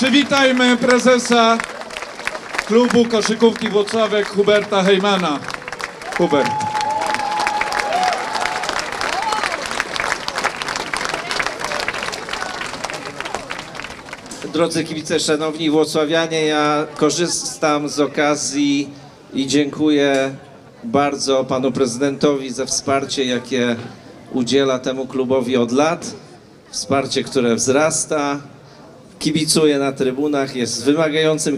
Przywitajmy prezesa klubu koszykówki Włocławek Huberta Hejmana. Hubert. Drodzy kibice, szanowni włocławianie, ja korzystam z okazji i dziękuję bardzo panu prezydentowi za wsparcie, jakie udziela temu klubowi od lat. Wsparcie, które wzrasta, kibicuje na trybunach, jest wymagającym